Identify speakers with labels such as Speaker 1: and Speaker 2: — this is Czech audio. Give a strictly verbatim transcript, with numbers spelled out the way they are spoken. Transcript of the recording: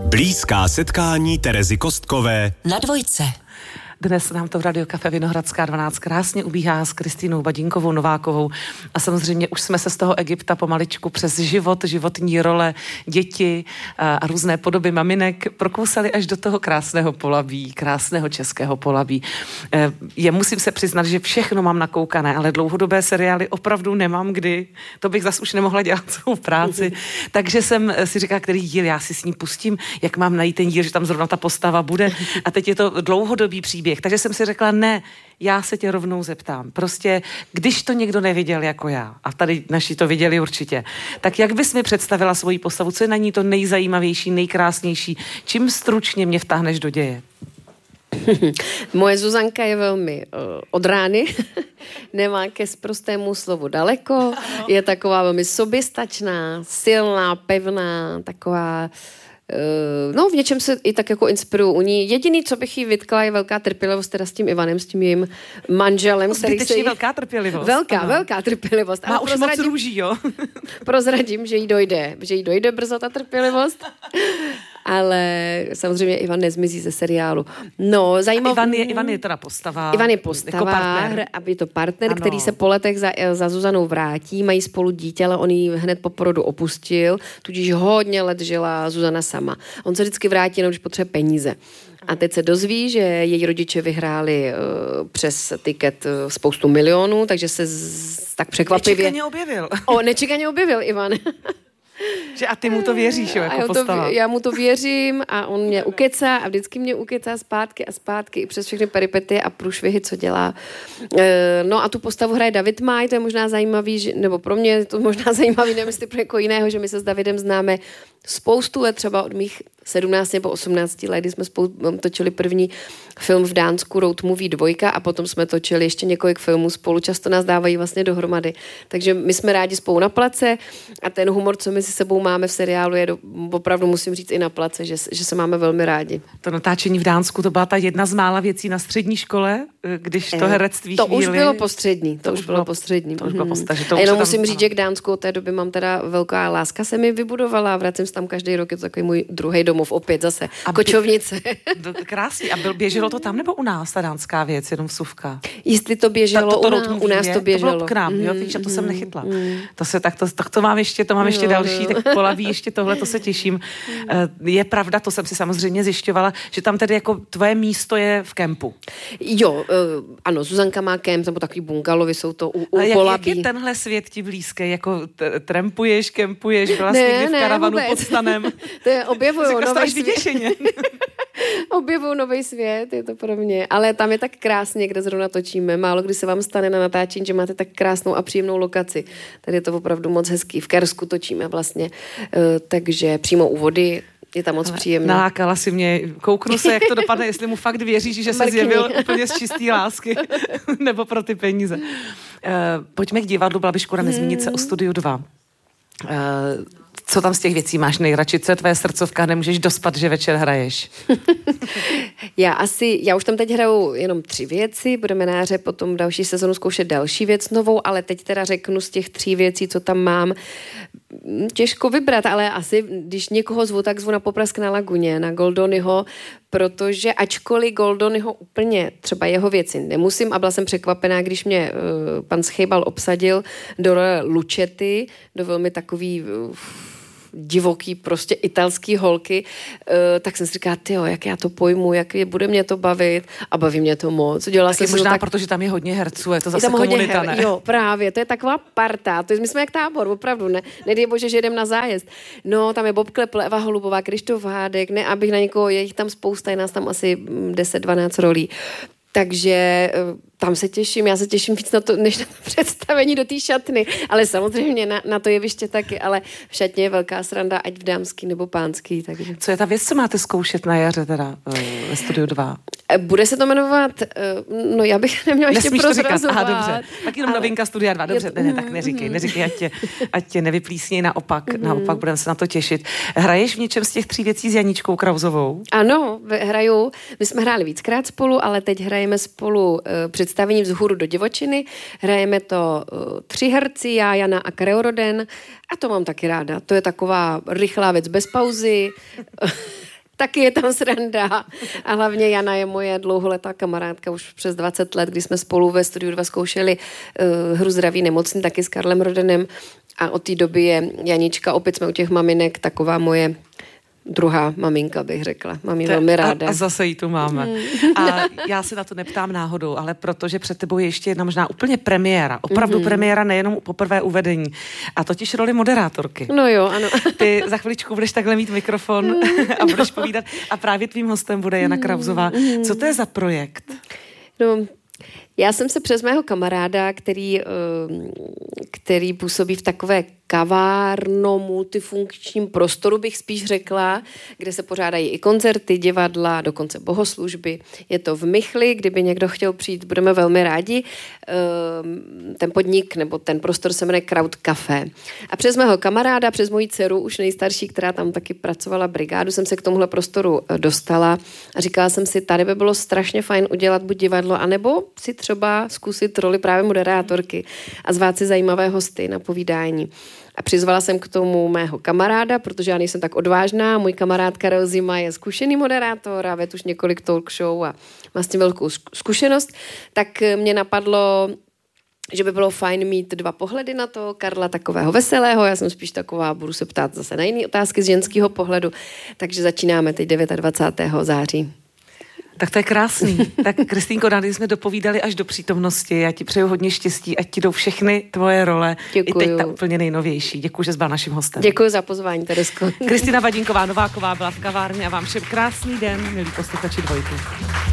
Speaker 1: Blízká setkání Terezy Kostkové
Speaker 2: na Dvojce.
Speaker 3: Dnes nám to v Radio Café Vinohradská dvanáct krásně ubíhá s Kristýnou Badínkovou Novákovou a samozřejmě už jsme se z toho Egypta pomaličku přes život, životní role, děti a, a různé podoby maminek prokousali až do toho krásného Polabí, krásného českého Polabí. E, je, musím se přiznat, že všechno mám nakoukané, ale dlouhodobé seriály opravdu nemám kdy. To bych zas už nemohla dělat svou práci. Takže jsem si říkala, který díl já si s ní pustím, jak mám najít ten díl, že tam zrovna ta postava bude. A teď je to dlouhodobý příběh. Takže jsem si řekla, ne, já se tě rovnou zeptám. Prostě, když to někdo neviděl jako já, a tady naši to viděli určitě, tak jak bys mi představila svoji postavu? Co je na ní to nejzajímavější, nejkrásnější? Čím stručně mě vtáhneš do děje?
Speaker 4: Moje Zuzanka je velmi uh, od rány, nemá ke sprostému slovu daleko, je taková velmi soběstačná, silná, pevná, taková... No, v něčem se i tak jako inspiruju u ní. Jediný, co bych jí vytkla, je velká trpělivost teda s tím Ivanem, s tím jejím manželem.
Speaker 3: Zbytečně se jí... velká trpělivost.
Speaker 4: Velká,
Speaker 3: ano.
Speaker 4: velká trpělivost.
Speaker 3: Má už moc růží, jo?
Speaker 4: Prozradím, že jí dojde, že jí dojde brzo ta trpělivost. Ale samozřejmě Ivan nezmizí ze seriálu. No, zajímavé.
Speaker 3: Ivan je, Ivan je teda postava.
Speaker 4: Ivan je postava,
Speaker 3: jako partner.
Speaker 4: aby to partner,
Speaker 3: ano.
Speaker 4: který se po letech za, za Zuzanou vrátí, mají spolu dítě, ale on ji hned po porodu opustil, tudíž hodně let žila Zuzana sama. On se vždycky vrátí, jenom když potřebuje peníze. A teď se dozví, že její rodiče vyhráli uh, přes tiket uh, spoustu milionů, takže se z, tak překvapivě...
Speaker 3: Nečekaně objevil.
Speaker 4: O, nečekaně objevil Ivan.
Speaker 3: Že a ty mu to věříš, jo, jako
Speaker 4: já
Speaker 3: postava.
Speaker 4: To, já mu to věřím a on mě ukecá a vždycky mě ukecá zpátky a zpátky i přes všechny peripety a průšvihy, co dělá. E, no a tu postavu hraje David Máj, to je možná zajímavý, že, nebo pro mě je to možná zajímavý, nevím, jestli pro někoho jiného, že my se s Davidem známe spoustu let, třeba od mých sedmnácti nebo osmnácti let, kdy jsme spolu točili první film v Dánsku, Road Movie dva, a potom jsme točili ještě několik filmů spolu, často nás dávají vlastně dohromady. Takže my jsme rádi spolu na place a ten humor, co my si sebou máme v seriálu, je do, opravdu musím říct i na place, že, že se máme velmi rádi.
Speaker 3: To natáčení v Dánsku, to byla ta jedna z mála věcí na střední škole, když to herectví
Speaker 4: To
Speaker 3: chvíli...
Speaker 4: už bylo postřední, to, to už bylo postřední.
Speaker 3: To už bylo postřední.
Speaker 4: A jenom musím říct, že k Dánsku od té doby mám teda velká láska se mi vybudovala, vracím se tam každý rok, je to takový můj druhý domov, opět zase a kočovnice.
Speaker 3: By... Krásný. A byl, běželo to tam nebo u nás, ta dánská věc, jenom vsuvka?
Speaker 4: Jestli to běželo, to, to, to u, nás, u nás to běželo.
Speaker 3: To bylo k nám, mm, jo, víš, a to mm, jsem nechytla. Mm. To se, tak, to, tak to mám ještě, to mám ještě no, další, no. Tak Polabí ještě tohle, to se těším. Mm. Je pravda, to jsem si samozřejmě zjišťovala, že tam tedy jako tvoje místo je v kempu.
Speaker 4: Jo, uh, ano, Zuzanka má kemp, nebo takový bungalovy jsou to u, u
Speaker 3: jak,
Speaker 4: Polabí.
Speaker 3: Jak je tenhle svět ti blízký? Jako t- trampuješ, kempuješ, byla jsi někdy v karavanu
Speaker 4: vůbec.
Speaker 3: pod stanem?
Speaker 4: To je objevuju nový
Speaker 3: svět.
Speaker 4: Objevuju nový svět, je to pro mě. Ale tam je tak krásně, kde zrovna točíme. Málo kdy se vám stane na natáčení, že máte tak krásnou a příjemnou lokaci. Tady je to opravdu moc hezký. V Kersku točíme vlastně, uh, takže přímo u vody. Je tam moc příjemné.
Speaker 3: Nalákala si mě, kouknu se, jak to dopadne, jestli mu fakt věříš, že se zjevil úplně z čistý lásky, nebo pro ty peníze. Uh, pojďme k divadlu, byla by škoda nezmínit se o Studiu dva. Uh, co tam z těch věcí máš nejradši? Co je tvoje srdcovka? Nemůžeš dospat, že večer hraješ?
Speaker 4: já asi, já už tam teď hraju jenom tři věci, budeme na jaře potom další sezonu zkoušet další věc novou, ale teď teda řeknu z těch tří věcí, co tam mám, těžko vybrat, ale asi, když někoho zvu, tak zvu na Poprask na Laguně, na Goldonyho, protože ačkoliv Goldonyho úplně třeba jeho věci nemusím a byla jsem překvapená, když mě uh, pan Schejbal obsadil do role Lučety, do velmi takový uh, divoký, prostě italský holky, uh, tak jsem si říkala, tyjo, jak já to pojmu, jak je, bude mě to bavit a baví mě to moc. Udělala jsem
Speaker 3: možná,
Speaker 4: tak...
Speaker 3: protože tam je hodně herců, je to zase komunita, ne?
Speaker 4: Jo, právě, to je taková parta, to je, my jsme jak tábor, opravdu, ne, nedej bože, že jdem na zájezd. No, tam je Bob Klepl, Eva Holubová, Krištof Hádek, ne, abych na někoho, je jich tam spousta, je nás tam asi deset dvanáct rolí. Takže tam se těším, já se těším víc na to, než na to představení do té šatny, ale samozřejmě na, na to jeviště taky, ale v šatně je velká sranda, ať v dámský nebo pánský. Takže.
Speaker 3: Co je ta věc, co máte zkoušet na jaře teda ve Studiu dva?
Speaker 4: Bude se to jmenovat, no já bych neměla ještě prozrazovat.
Speaker 3: Aha, dobře. Tak jenom ale... novinka Studia dva, dobře, je... ne, ne, tak neříkej, neříkej, ať tě, ať tě nevyplísní, naopak, mm. naopak budeme se na to těšit. Hraješ v něčem z těch tří věcí s Janíčkou Krauzovou?
Speaker 4: Ano, hraju, my jsme hráli víckrát spolu, ale teď hrajeme spolu uh, představení Vzhůru do divočiny, hrajeme to uh, tři herci, já, Jana a Kreoroden a to mám taky ráda. To je taková rychlá věc bez pauzy. taky je tam sranda. A hlavně Jana je moje dlouholetá kamarádka už přes dvacet let, kdy jsme spolu ve Studiu dva zkoušeli uh, hru Zdraví nemocný, taky s Karlem Rodenem. A od té doby je Janička, opět jsme u těch maminek, taková moje druhá maminka, bych řekla. Mám ji velmi ráda.
Speaker 3: A, a zase ji tu máme. Mm. A já se na to neptám náhodou, ale protože před tebou je ještě jedna možná úplně premiéra. Opravdu mm-hmm. premiéra, nejenom poprvé uvedení. A totiž roli moderátorky.
Speaker 4: No jo, ano.
Speaker 3: Ty za chviličku budeš takhle mít mikrofon a budeš povídat. A právě tvým hostem bude Jana Krausová. Co to je za projekt?
Speaker 4: No, já jsem se přes mého kamaráda, který, který působí v takové kavárno multifunkčním prostoru, bych spíš řekla, kde se pořádají i koncerty, divadla, dokonce bohoslužby. Je to v Michli, kdyby někdo chtěl přijít, budeme velmi rádi. Ten podnik nebo ten prostor se jmenuje Kraut Café. A přes mého kamaráda, přes moji dceru, už nejstarší, která tam taky pracovala brigádu, jsem se k tomuhle prostoru dostala a říkala jsem si, tady by bylo strašně fajn udělat buď divadlo, anebo si třeba zkusit roli právě moderátorky a zvát si zajímavé hosty na povídání. A přizvala jsem k tomu mého kamaráda, protože já nejsem tak odvážná. Můj kamarád Karel Zima je zkušený moderátor a vedl už několik talk show a má s tím velkou zkušenost. Tak mě napadlo, že by bylo fajn mít dva pohledy na to. Karla takového veselého, já jsem spíš taková, budu se ptát zase na jiné otázky z ženského pohledu. Takže začínáme teď dvacátého devátého září.
Speaker 3: Tak to je krásný. Tak Kristýnko, tady jsme dopovídali až do přítomnosti. Já ti přeju hodně štěstí, ať ti jdou všechny tvoje role.
Speaker 4: Děkuju.
Speaker 3: I teď ta úplně nejnovější. Děkuji, že jsi byla naším hostem.
Speaker 4: Děkuji za pozvání, Teresko.
Speaker 3: Kristýna Vadinková Nováková byla v kavárně a vám všem krásný den, milí posluchači Dvojky.